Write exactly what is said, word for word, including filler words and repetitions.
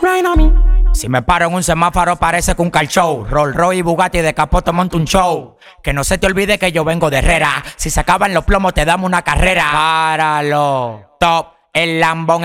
grind on me. Si me paro en un semáforo parece que un car show. Rolls Royce y Bugatti de capoto monto un show. Que no se te olvide que yo vengo de Herrera. Si se acaban los plomos te damos una carrera. Páralo, top, el lambón